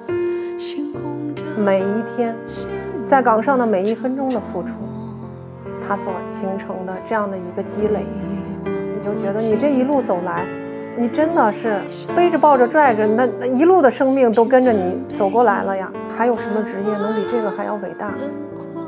每一天在岗上的每一分钟的付出，它所形成的这样的一个积累，你就觉得你这一路走来，你真的是背着抱着拽着，那一路的生命都跟着你走过来了呀，还有什么职业能比这个还要伟大？